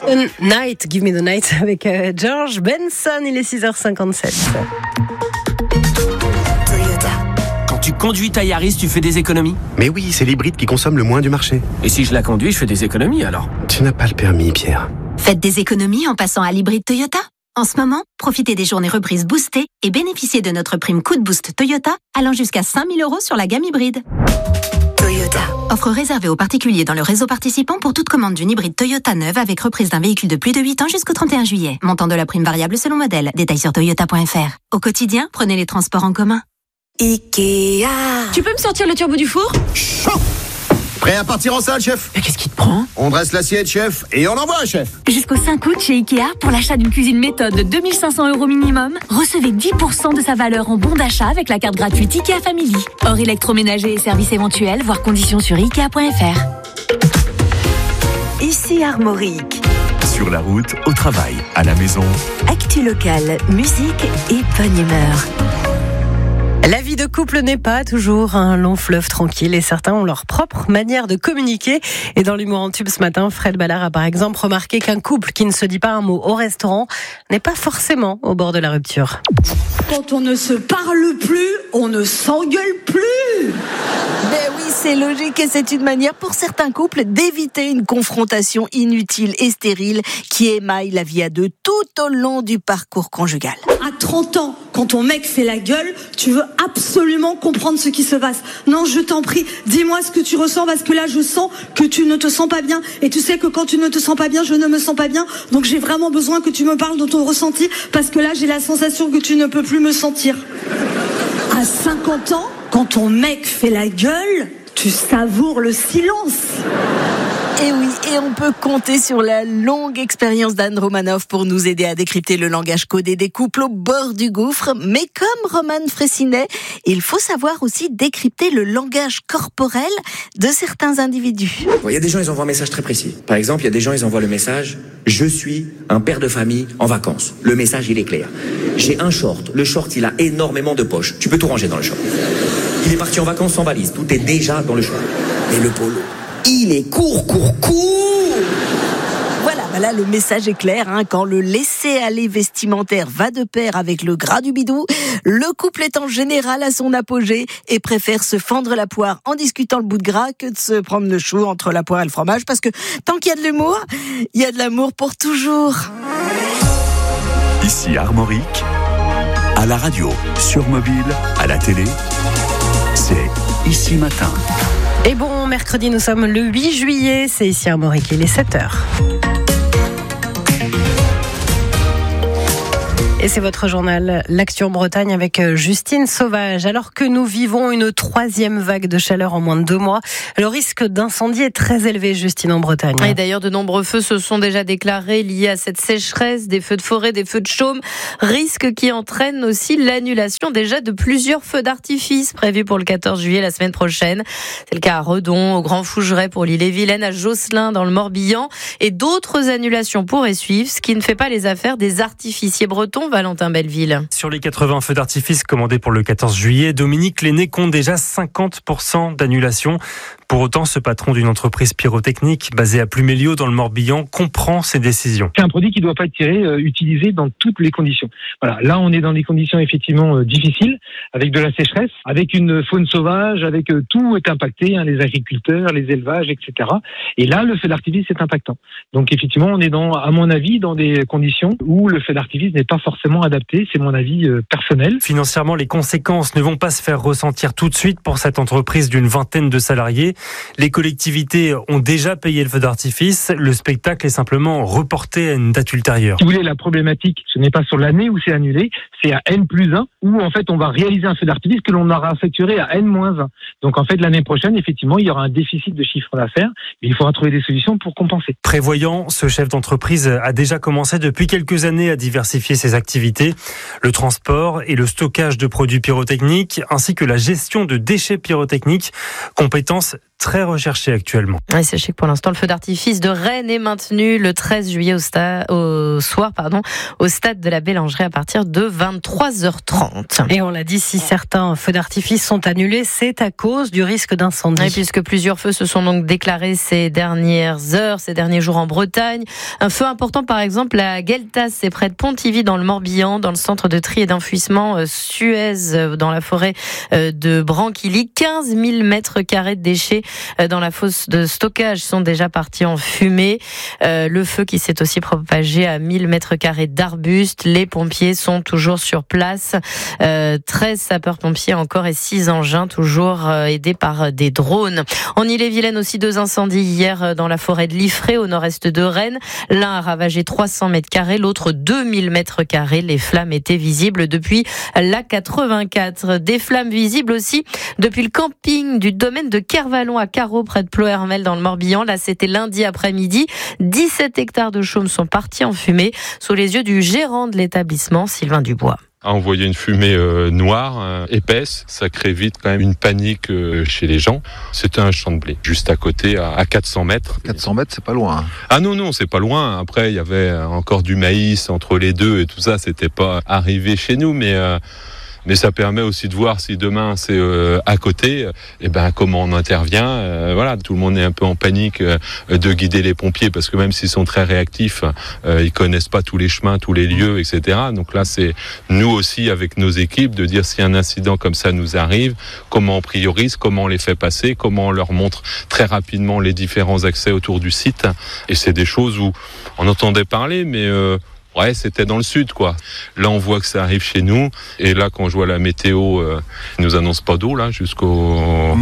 Night, Give Me the Night avec George Benson, il est 6h57. Quand tu conduis ta Yaris, tu fais des économies ? Mais oui, c'est l'hybride qui consomme le moins du marché. Et si je la conduis, je fais des économies alors ? Tu n'as pas le permis, Pierre. Faites des économies en passant à l'hybride Toyota. En ce moment, profitez des journées reprises boostées et bénéficiez de notre prime Coup de Boost Toyota allant jusqu'à 5 000 € sur la gamme hybride. Toyota. Offre réservée aux particuliers dans le réseau participant pour toute commande d'une hybride Toyota neuve avec reprise d'un véhicule de plus de 8 ans jusqu'au 31 juillet. Montant de la prime variable selon modèle. Détails sur toyota.fr. Au quotidien, prenez les transports en commun. Ikea. Tu peux me sortir le turbo du four ? Chaud. Prêt à partir en salle, chef ? Mais qu'est-ce qui te prend ? On dresse l'assiette, chef, et on envoie, chef. Jusqu'au 5 août chez Ikea, pour l'achat d'une cuisine méthode de 2 500 € minimum, recevez 10% de sa valeur en bon d'achat avec la carte gratuite Ikea Family. Hors électroménager et services éventuels, voir conditions sur Ikea.fr. Ici Armorique. Sur la route, au travail, à la maison. Actu locale, musique et bonne humeur. La vie de couple n'est pas toujours un long fleuve tranquille et certains ont leur propre manière de communiquer. Et dans l'humour en tube ce matin, Fred Ballard a par exemple remarqué qu'un couple qui ne se dit pas un mot au restaurant n'est pas forcément au bord de la rupture. Quand on ne se parle plus, on ne s'engueule plus. Ben oui, c'est logique et c'est une manière pour certains couples d'éviter une confrontation inutile et stérile qui émaille la vie à deux tout au long du parcours conjugal. À 30 ans, quand ton mec fait la gueule, tu veux absolument comprendre ce qui se passe. Non, je t'en prie, dis-moi ce que tu ressens parce que là, je sens que tu ne te sens pas bien. Et tu sais que quand tu ne te sens pas bien, je ne me sens pas bien. Donc j'ai vraiment besoin que tu me parles de ton ressenti parce que là, j'ai la sensation que tu ne peux plus me sentir. À 50 ans, quand ton mec fait la gueule, tu savoures le silence. Et oui, et on peut compter sur la longue expérience d'Anne Romanoff pour nous aider à décrypter le langage codé des couples au bord du gouffre. Mais comme Romane Fraissinet, il faut savoir aussi décrypter le langage corporel de certains individus. Il y a des gens, ils envoient un message très précis. Par exemple, il y a des gens, ils envoient le message « Je suis un père de famille en vacances ». Le message, il est clair. J'ai un short. Le short, il a énormément de poches. Tu peux tout ranger dans le short. Il est parti en vacances sans valise. Tout est déjà dans le short. Mais le polo, il est court. Voilà, le message est clair. Quand le laisser-aller vestimentaire va de pair avec le gras du bidou, le couple est en général à son apogée et préfère se fendre la poire en discutant le bout de gras que de se prendre le chou entre la poire et le fromage. Parce que tant qu'il y a de l'humour, il y a de l'amour pour toujours. Ici Armorique, à la radio, sur mobile, à la télé, c'est Ici Matin. Et bon, mercredi, nous sommes le 8 juillet, c'est ici Armorique, il est 7h. Et c'est votre journal, l'Actu en Bretagne avec Justine Sauvage. Alors que nous vivons une 3e vague de chaleur en moins de 2 mois, le risque d'incendie est très élevé, Justine, en Bretagne. Et d'ailleurs, de nombreux feux se sont déjà déclarés liés à cette sécheresse, des feux de forêt, des feux de chaume, risque qui entraîne aussi l'annulation déjà de plusieurs feux d'artifice prévus pour le 14 juillet la semaine prochaine. C'est le cas à Redon, au Grand Fougeray pour l'Ille-et-Vilaine, à Josselin dans le Morbihan, et d'autres annulations pourraient suivre, ce qui ne fait pas les affaires des artificiers bretons. Valentin Belleville. Sur les 80 feux d'artifice commandés pour le 14 juillet, Dominique Lenné compte déjà 50% d'annulation. Pour autant, ce patron d'une entreprise pyrotechnique basée à Pluméliau dans le Morbihan comprend ces décisions. C'est un produit qui ne doit pas être utilisé dans toutes les conditions. Voilà, là on est dans des conditions effectivement difficiles, avec de la sécheresse, avec une faune sauvage, avec tout est impacté, les agriculteurs, les élevages, etc. Et là, le feu d'artifice est impactant. Donc effectivement, on est à mon avis, dans des conditions où le feu d'artifice n'est pas forcément adapté. C'est mon avis personnel. Financièrement, les conséquences ne vont pas se faire ressentir tout de suite pour cette entreprise d'une vingtaine de salariés. Les collectivités ont déjà payé le feu d'artifice. Le spectacle est simplement reporté à une date ultérieure. Si vous voulez, la problématique, ce n'est pas sur l'année où c'est annulé, c'est à N+1, où en fait on va réaliser un feu d'artifice que l'on aura facturé à N-1. Donc en fait, l'année prochaine, effectivement, il y aura un déficit de chiffre d'affaires, mais il faudra trouver des solutions pour compenser. Prévoyant, ce chef d'entreprise a déjà commencé depuis quelques années à diversifier ses activités. Le transport et le stockage de produits pyrotechniques, ainsi que la gestion de déchets pyrotechniques, compétences très recherché actuellement. Et sachez que pour l'instant, le feu d'artifice de Rennes est maintenu le 13 juillet au soir, au stade de la Bélangerie à partir de 23h30. Et on l'a dit, si certains feux d'artifice sont annulés, c'est à cause du risque d'incendie. Et puisque plusieurs feux se sont donc déclarés ces derniers jours en Bretagne. Un feu important, par exemple, à Gueltas, c'est près de Pontivy, dans le Morbihan, dans le centre de tri et d'enfouissement Suez, dans la forêt de Branquilly. 15 000 mètres carrés de déchets dans la fosse de stockage sont déjà partis en fumée. Le feu qui s'est aussi propagé à 1000 mètres carrés d'arbustes. Les pompiers sont toujours sur place. 13 sapeurs-pompiers encore et 6 engins toujours aidés par des drones. En Ille-et-Vilaine aussi, 2 incendies hier dans la forêt de Liffré au nord-est de Rennes. L'un a ravagé 300 mètres carrés, l'autre 2000 mètres carrés. Les flammes étaient visibles depuis la 84. Des flammes visibles aussi depuis le camping du domaine de Kervalon à Carreau, près de Ploërmel dans le Morbihan. Là, c'était lundi après-midi. 17 hectares de chaume sont partis en fumée sous les yeux du gérant de l'établissement, Sylvain Dubois. À envoyer une fumée noire, épaisse, ça crée vite quand même une panique chez les gens. C'était un champ de blé, juste à côté, à 400 mètres. 400 mètres, c'est pas loin. Ah non, c'est pas loin. Après, il y avait encore du maïs entre les deux et tout ça, c'était pas arrivé chez nous, mais ça permet aussi de voir si demain c'est à côté, comment on intervient. Voilà, tout le monde est un peu en panique de guider les pompiers parce que même s'ils sont très réactifs, ils connaissent pas tous les chemins, tous les lieux, etc. Donc là, c'est nous aussi avec nos équipes de dire si un incident comme ça nous arrive, comment on priorise, comment on les fait passer, comment on leur montre très rapidement les différents accès autour du site. Et c'est des choses où on entendait parler, mais ouais, c'était dans le sud, quoi. Là, on voit que ça arrive chez nous. Et là, quand je vois la météo, ils nous annoncent pas d'eau, là, jusqu'au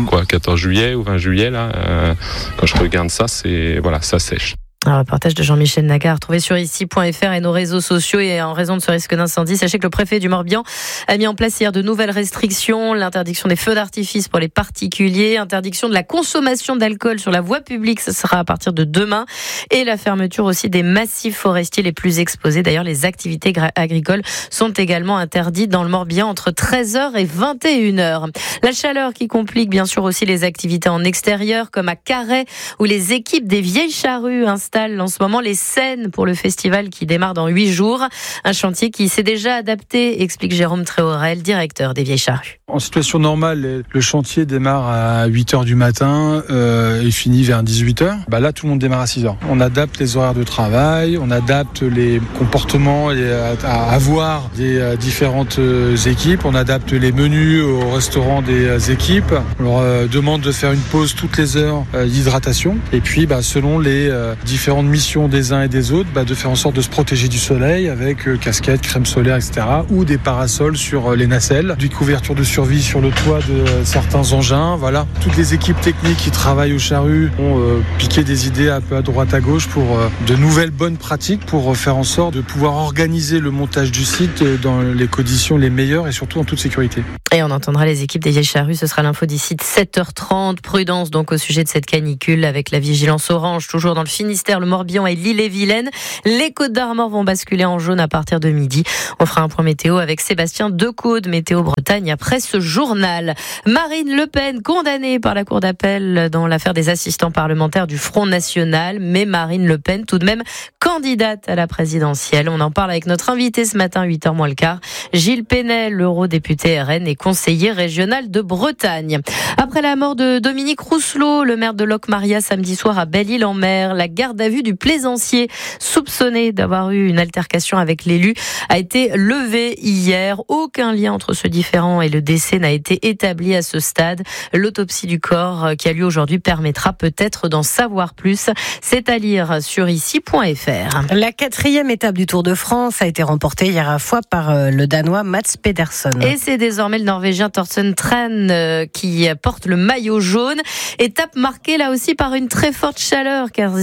14 juillet ou 20 juillet, là. Quand je regarde ça, ça sèche. Un reportage de Jean-Michel Nagar retrouvé sur ici.fr et nos réseaux sociaux. Et en raison de ce risque d'incendie, sachez que le préfet du Morbihan a mis en place hier de nouvelles restrictions. L'interdiction des feux d'artifice pour les particuliers, interdiction de la consommation d'alcool sur la voie publique, ce sera à partir de demain, et la fermeture aussi des massifs forestiers les plus exposés. D'ailleurs, les activités agricoles sont également interdites dans le Morbihan entre 13h et 21h. La chaleur qui complique bien sûr aussi les activités en extérieur, comme à Carhaix, où les équipes des Vieilles Charrues installent en ce moment les scènes pour le festival qui démarre dans 8 jours. Un chantier qui s'est déjà adapté, explique Jérôme Tréorel, directeur des Vieilles Charrues. En situation normale, le chantier démarre à 8h du matin et finit vers 18h. Là, tout le monde démarre à 6h. On adapte les horaires de travail, on adapte les comportements à avoir des différentes équipes, on adapte les menus au restaurant des équipes. On leur demande de faire une pause toutes les heures d'hydratation. Et puis, selon les différentes missions des uns et des autres, de faire en sorte de se protéger du soleil avec casquette, crème solaire, etc. ou des parasols sur les nacelles, des couvertures de survie sur le toit de certains engins. Voilà. Toutes les équipes techniques qui travaillent aux charrues ont piqué des idées un peu à droite à gauche pour de nouvelles bonnes pratiques pour faire en sorte de pouvoir organiser le montage du site dans les conditions les meilleures et surtout en toute sécurité. Et on entendra les équipes des Vieilles Charrues, ce sera l'info d'ici 7h30. Prudence donc au sujet de cette canicule avec la vigilance orange toujours dans le Finistère, le Morbihan et l'Ille-et-Vilaine. Les Côtes-d'Armor vont basculer en jaune à partir de midi. On fera un point météo avec Sébastien Decaude, Météo Bretagne, après ce journal. Marine Le Pen, condamnée par la Cour d'appel dans l'affaire des assistants parlementaires du Front National. Mais Marine Le Pen, tout de même, candidate à la présidentielle. On en parle avec notre invité ce matin, 8h moins le quart. Gilles Pénel, l'eurodéputé RN et conseiller régional de Bretagne. Après la mort de Dominique Rousselot, le maire de Locmaria samedi soir à Belle-Île-en-Mer, la garde à vue du plaisancier soupçonné d'avoir eu une altercation avec l'élu a été levée hier. Aucun lien entre ce différend et le décès n'a été établi à ce stade. L'autopsie du corps qui a lieu aujourd'hui permettra peut-être d'en savoir plus. C'est à lire sur ici.fr. La 4e étape du Tour de France a été remportée hier à la fois par le Danois Mats Pedersen. Et c'est désormais le Norvégien Thorsten Tran qui porte le maillot jaune. Étape marquée là aussi par une très forte chaleur, quasiment 40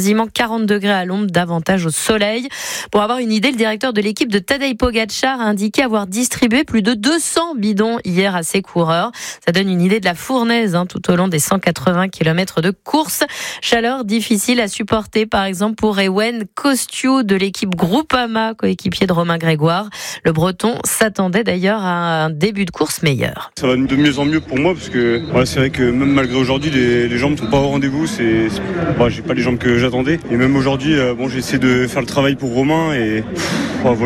40 degrés à l'ombre, davantage au soleil. Pour avoir une idée, le directeur de l'équipe de Tadej Pogačar a indiqué avoir distribué plus de 200 bidons hier à ses coureurs. Ça donne une idée de la fournaise tout au long des 180 km de course. Chaleur difficile à supporter, par exemple pour Ewen Kosciu de l'équipe Groupama, coéquipier de Romain Grégoire. Le Breton s'attendait d'ailleurs à un début de course meilleur. Ça va de mieux en mieux pour moi parce que c'est vrai que même malgré aujourd'hui, les jambes ne sont pas au rendez-vous. J'ai pas les jambes que j'attendais. Et même aujourd'hui, j'ai essayé de faire le travail pour Romain et faut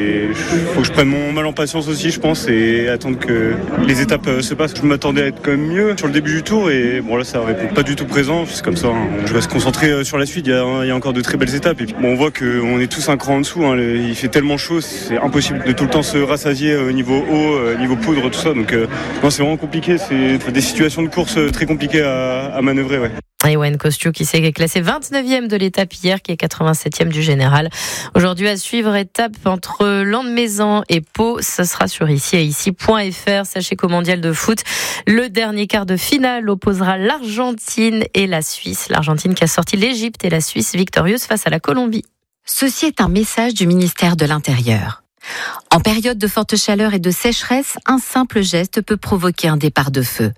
que je prenne mon mal en patience aussi, je pense, et attendre que les étapes se passent. Je m'attendais à être quand même mieux sur le début du tour et là ça répond pas du tout présent. C'est comme ça. Je vais se concentrer sur la suite. Il y a encore de très belles étapes. Et puis, on voit qu'on est tous un cran en dessous. Il fait tellement chaud, c'est impossible de tout le temps se rassasier au niveau eau, niveau poudre, tout ça. Donc c'est vraiment compliqué. C'est des situations de course très compliquées à manœuvrer. Ouais. Ewen Kosciu qui s'est classé 29e de l'étape hier, qui est 87e du général. Aujourd'hui à suivre, étape entre Lannemezan et Pau. Ce sera sur ici et ici.fr. Sachez qu'au mondial de foot, le dernier quart de finale opposera l'Argentine et la Suisse. L'Argentine qui a sorti l'Égypte et la Suisse victorieuse face à la Colombie. Ceci est un message du ministère de l'Intérieur. En période de forte chaleur et de sécheresse, un simple geste peut provoquer un départ de feu.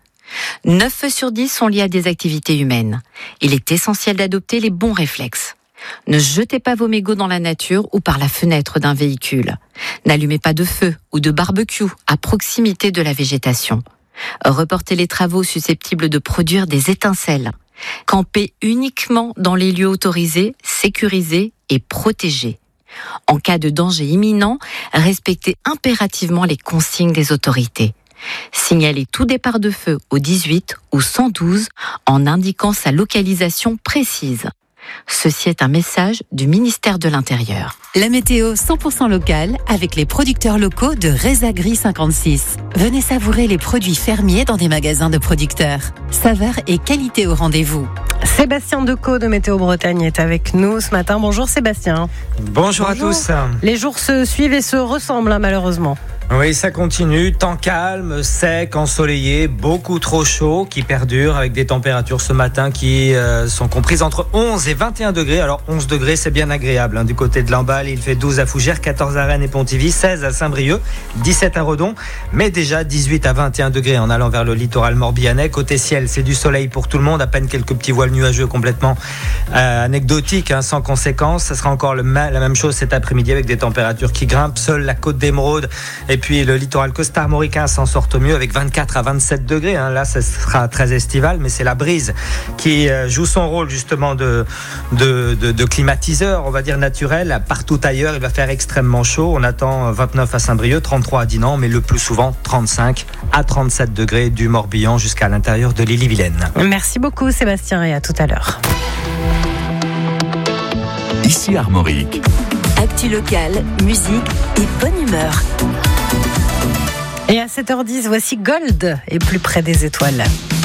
9 feux sur 10 sont liés à des activités humaines. Il est essentiel d'adopter les bons réflexes. Ne jetez pas vos mégots dans la nature ou par la fenêtre d'un véhicule. N'allumez pas de feu ou de barbecue à proximité de la végétation. Reportez les travaux susceptibles de produire des étincelles. Campez uniquement dans les lieux autorisés, sécurisés et protégés. En cas de danger imminent, respectez impérativement les consignes des autorités. Signalez tout départ de feu au 18 ou 112 en indiquant sa localisation précise. Ceci est un message du ministère de l'Intérieur. La météo 100% locale avec les producteurs locaux de Rezagri 56. Venez savourer les produits fermiers dans des magasins de producteurs. Saveur et qualité au rendez-vous. Sébastien Decaux de Météo Bretagne est avec nous ce matin. Bonjour Sébastien. Bonjour à tous. Les jours se suivent et se ressemblent malheureusement. Oui, ça continue. Temps calme, sec, ensoleillé, beaucoup trop chaud qui perdure avec des températures ce matin qui sont comprises entre 11 et 21 degrés. Alors 11 degrés, c'est bien agréable. Du côté de Lamballe, il fait 12 à Fougères, 14 à Rennes et Pontivy, 16 à Saint-Brieuc, 17 à Redon, mais déjà 18 à 21 degrés en allant vers le littoral morbihanais. Côté ciel, c'est du soleil pour tout le monde, à peine quelques petits voiles nuageux complètement anecdotiques, sans conséquence. Ça sera encore la même chose cet après-midi avec des températures qui grimpent. Seule la côte d'Émeraude et puis le littoral costarmoricain s'en sort au mieux avec 24 à 27 degrés. Là, ça sera très estival, mais c'est la brise qui joue son rôle justement de climatiseur, on va dire naturel. Partout ailleurs, il va faire extrêmement chaud. On attend 29 à Saint-Brieuc, 33 à Dinan, mais le plus souvent 35 à 37 degrés du Morbihan jusqu'à l'intérieur de l'Ille-et-Vilaine. Merci beaucoup Sébastien et à tout à l'heure. Ici Armorique. Actu locale, musique et bonne humeur. Et à 7h10, voici Gold et plus près des étoiles.